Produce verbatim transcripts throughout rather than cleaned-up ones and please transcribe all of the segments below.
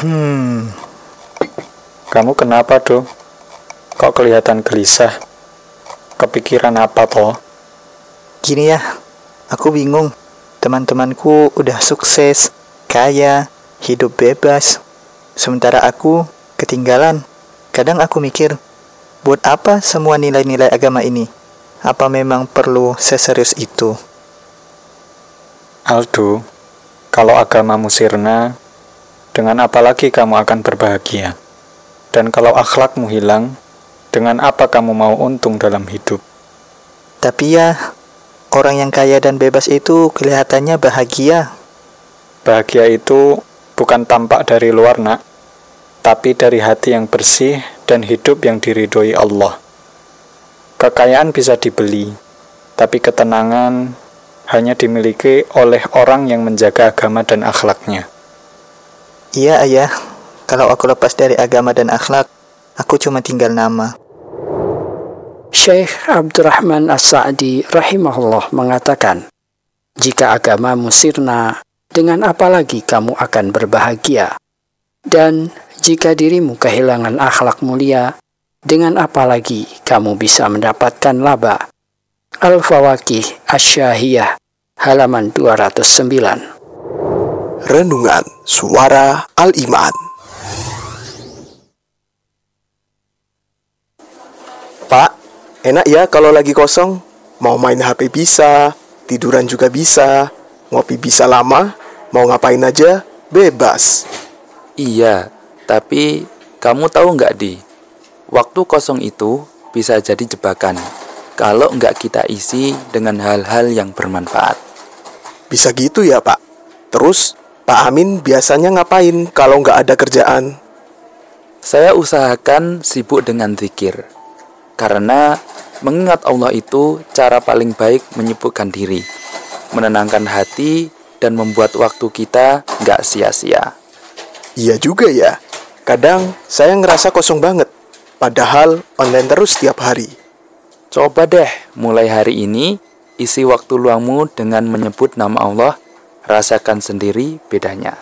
Hmm, kamu kenapa, Do? Kok kelihatan gelisah? Kepikiran apa, toh? Gini ya, aku bingung. Teman-temanku udah sukses, kaya, hidup bebas. Sementara aku ketinggalan. Kadang aku mikir, buat apa semua nilai-nilai agama ini? Apa memang perlu seserius itu? Aldo, kalau agamamu sirna, dengan apa lagi kamu akan berbahagia? Dan kalau akhlakmu hilang, dengan apa kamu mau untung dalam hidup? Tapi ya, orang yang kaya dan bebas itu kelihatannya bahagia. Bahagia itu bukan tampak dari luar, nak, tapi dari hati yang bersih dan hidup yang diridhoi Allah. Kekayaan bisa dibeli, tapi ketenangan hanya dimiliki oleh orang yang menjaga agama dan akhlaknya. Iya ayah, kalau aku lepas dari agama dan akhlak, aku cuma tinggal nama. Syekh Abdurrahman As-Sa'di rahimahullah mengatakan, jika agamamu sirna, dengan apa lagi kamu akan berbahagia? Dan jika dirimu kehilangan akhlak mulia, dengan apa lagi kamu bisa mendapatkan laba? Al-Fawaqih Asy-Syahiyah, halaman dua ratus sembilan. Renungan Suara Al-Iman. Pak, enak ya kalau lagi kosong? Mau main H P bisa, tiduran juga bisa, ngopi bisa lama, mau ngapain aja, bebas. Iya, tapi kamu tahu nggak, Di? Waktu kosong itu bisa jadi jebakan kalau nggak kita isi dengan hal-hal yang bermanfaat. Bisa gitu ya, Pak? Terus, Pak Amin biasanya ngapain kalau nggak ada kerjaan? Saya usahakan sibuk dengan zikir, karena mengingat Allah itu cara paling baik menyibukkan diri, menenangkan hati, dan membuat waktu kita nggak sia-sia. Iya juga ya, kadang saya ngerasa kosong banget, padahal online terus tiap hari. Coba deh mulai hari ini, isi waktu luangmu dengan menyebut nama Allah, rasakan sendiri bedanya.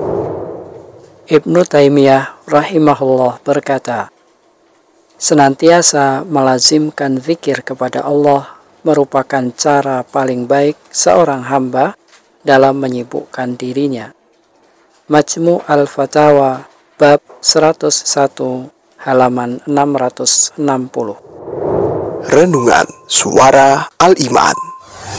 Ibnu Taimiyah rahimahullah berkata, senantiasa melazimkan zikir kepada Allah merupakan cara paling baik seorang hamba dalam menyibukkan dirinya. Majmu' al-Fatawa, bab seratus satu, halaman enam ratus enam puluh. Renungan Suara Al-Iman.